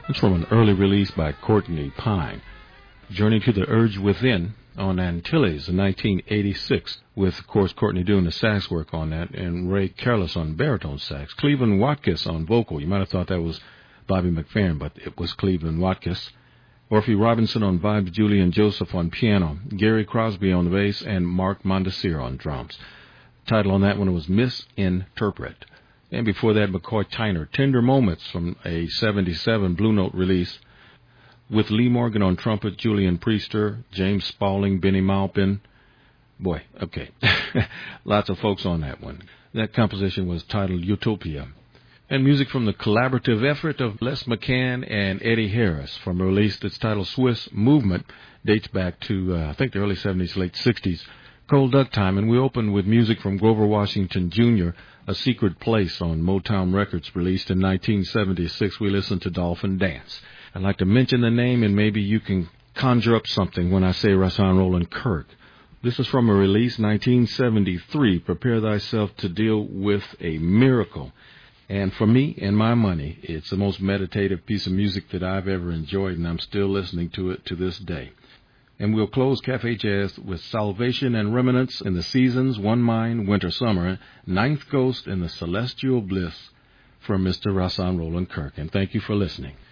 It's from an early release by Courtney Pine. Journey to the Urge Within on Antilles in 1986, with, of course, Courtney doing the sax work on that, and Ray Careless on baritone sax. Cleveland Watkiss on vocal. You might have thought that was Bobby McFerrin, but it was Cleveland Watkiss. Orphy Robinson on vibes, Julian Joseph on piano, Gary Crosby on the bass, and Mark Mondesir on drums. The title on that one was Misinterpret. And before that, McCoy Tyner, Tender Moments from a 77 Blue Note release, with Lee Morgan on trumpet, Julian Priester, James Spaulding, Benny Maupin. Boy, okay. Lots of folks on that one. That composition was titled Utopia. And music from the collaborative effort of Les McCann and Eddie Harris from a release that's titled Swiss Movement, dates back to, I think, the early 70s, late 60s, Cold Duck Time. And we opened with music from Grover Washington Jr., A Secret Place on Motown Records, released in 1976. We listened to Dolphin Dance. I'd like to mention the name, and maybe you can conjure up something when I say Rahsaan Roland Kirk. This is from a release, 1973, Prepare Thyself to Deal with a Miracle. And for me and my money, it's the most meditative piece of music that I've ever enjoyed, and I'm still listening to it to this day. And we'll close Cafe Jazz with Salvation and Remnants in the Seasons, One Mind, Winter, Summer, Ninth Ghost in the Celestial Bliss from Mr. Rahsaan Roland Kirk. And thank you for listening.